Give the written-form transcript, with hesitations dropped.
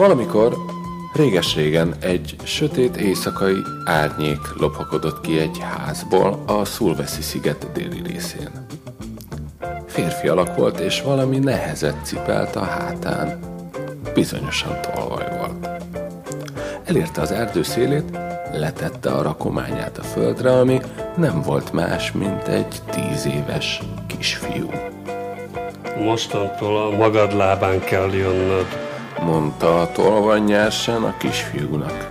Valamikor, réges-régen egy sötét éjszakai árnyék lophakodott ki egy házból a Sulawesi-sziget déli részén. Férfi alak volt, és valami nehezet cipelt a hátán. Bizonyosan tolvaj volt. Elérte az erdő szélét, letette a rakományát a földre, ami nem volt más, mint egy 10 éves kisfiú. Mostantól a magad lábán kell jönnöd, Mondta a tolvaj nyersen a kisfiúnak.